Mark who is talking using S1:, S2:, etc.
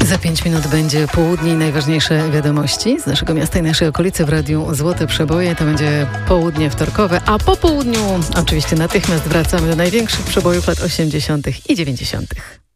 S1: Za 5 minut będzie południe i najważniejsze wiadomości z naszego miasta i naszej okolicy w Radiu Złote Przeboje. To będzie południe wtorkowe, a po południu oczywiście natychmiast wracamy do największych przebojów lat 80. i 90.